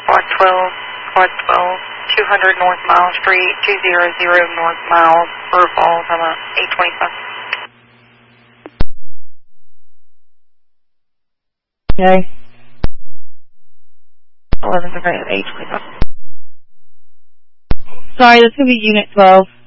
Quad 12, Quad 12, 200 North Mile Street, 200 North Mile, River Falls, I'm a 825. Okay. 11's a great 825. Sorry, this could be Unit 12.